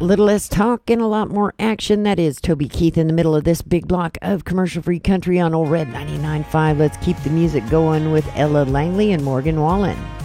Little less talk and a lot more action. That is Toby Keith in the middle of this big block of commercial-free country on Old Red 99.5. Let's keep the music going with Ella Langley and Morgan Wallen.